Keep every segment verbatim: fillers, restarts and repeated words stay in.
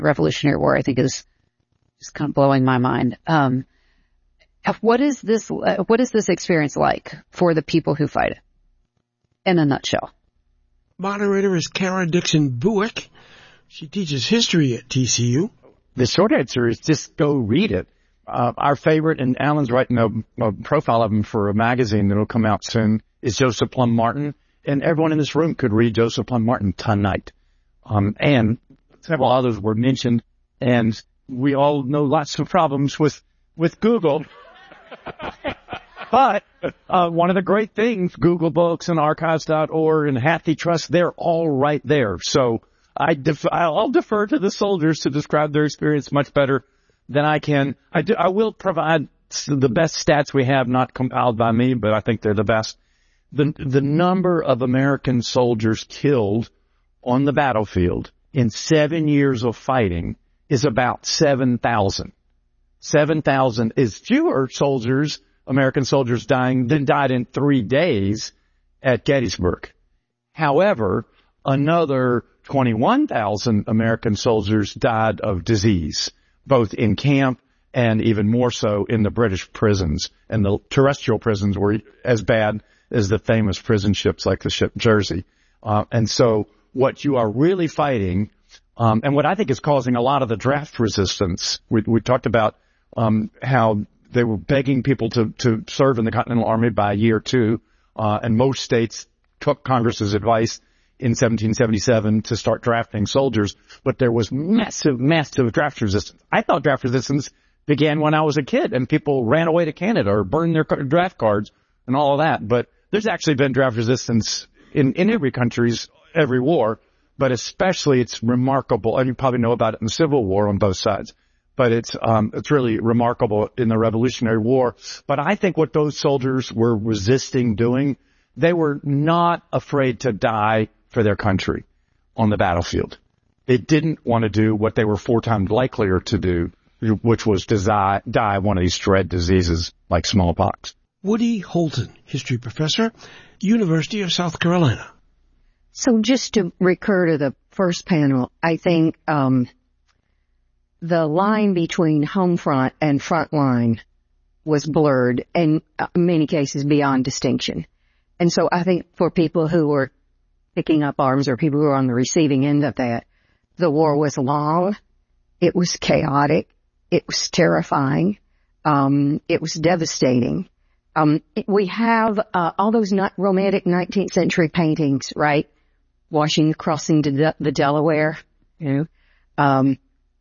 Revolutionary War, I think, is just kind of blowing my mind. Um, what is this, uh, what is this experience like for the people who fight it, in a nutshell? Moderator is Kara Dixon Buick. She teaches history at T C U. The short answer is just go read it. Uh, our favorite, and Alan's writing a, a profile of him for a magazine that will come out soon, is Joseph Plum Martin. And everyone in this room could read Joseph Plum Martin tonight. Um, and several others were mentioned. And we all know lots of problems with, with Google. But uh, one of the great things, Google Books and archives dot org and Hathi Trust, they're all right there. So I def- I'll defer to the soldiers to describe their experience much better than I can. I, do, I will provide the best stats we have, not compiled by me, but I think they're the best. The, the number of American soldiers killed on the battlefield in seven years of fighting is about seven thousand. seven thousand is fewer soldiers, American soldiers dying, than died in three days at Gettysburg. However, another twenty-one thousand American soldiers died of disease, both in camp and even more so in the British prisons. And the terrestrial prisons were as bad as the famous prison ships like the ship Jersey. Uh, and so what you are really fighting, um, and what I think is causing a lot of the draft resistance, we, we talked about um, how they were begging people to, to serve in the Continental Army by year two, uh, and most states took Congress's advice in seventeen seventy-seven to start drafting soldiers, but there was massive, massive draft resistance. I thought draft resistance began when I was a kid and people ran away to Canada or burned their draft cards and all of that. But there's actually been draft resistance in, in every country's every war, but especially it's remarkable, and you probably know about it in the Civil War on both sides, but it's, um, it's really remarkable in the Revolutionary War. But I think what those soldiers were resisting doing, they were not afraid to die for their country on the battlefield. They didn't want to do what they were four times likelier to do, which was to die, die of one of these dread diseases like smallpox. Woody Holton, history professor, University of South Carolina. So just to recur to the first panel, I think um, the line between home front and front line was blurred, and in many cases beyond distinction. And so I think for people who were picking up arms or people who were on the receiving end of that, the war was long, it was chaotic, it was terrifying, um, it was devastating. Um, we have uh, all those not romantic nineteenth century paintings, right? Washing, crossing to the, the Delaware, you know. Um,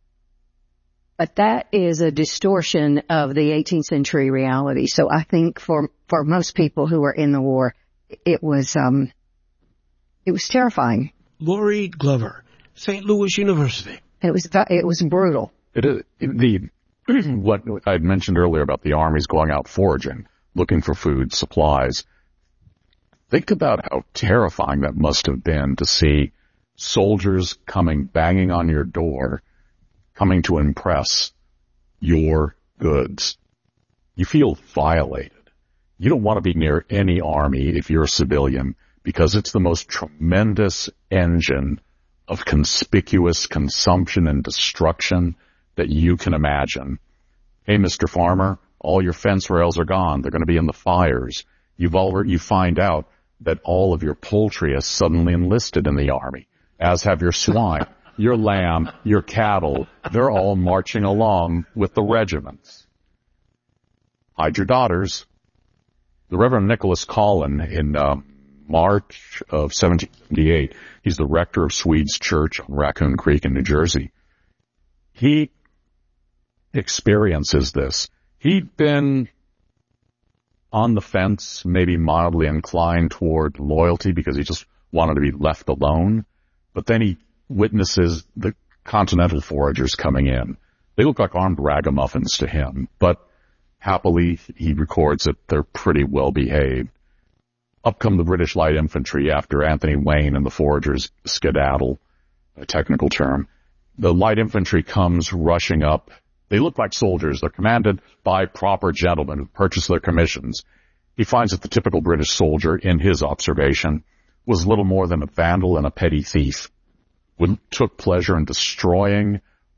but that is a distortion of the eighteenth century reality. So I think for for most people who were in the war, it was um, it was terrifying. Laurie Glover, Saint Louis University. It was it was brutal. It is the what I had mentioned earlier about the armies going out foraging, looking for food, supplies. Think about how terrifying that must have been to see soldiers coming, banging on your door, coming to impress your goods. You feel violated. You don't want to be near any army if you're a civilian, because it's the most tremendous engine of conspicuous consumption and destruction that you can imagine. Hey, Mister Farmer, all your fence rails are gone. They're going to be in the fires. You've already, you find out that all of your poultry has suddenly enlisted in the army, as have your swine, your lamb, your cattle. They're all marching along with the regiments. Hide your daughters. The Reverend Nicholas Collin in uh, March of seventeen seventy-eight, he's the rector of Swedes Church on Raccoon Creek in New Jersey. He experiences this. He'd been on the fence, maybe mildly inclined toward loyalty because he just wanted to be left alone. But then he witnesses the Continental foragers coming in. They look like armed ragamuffins to him, but happily he records that they're pretty well behaved. Up come the British Light Infantry after Anthony Wayne and the foragers skedaddle, a technical term. The Light Infantry comes rushing up. They look like soldiers. They're commanded by proper gentlemen who purchase their commissions. He finds that the typical British soldier, in his observation, was little more than a vandal and a petty thief, who took pleasure in destroying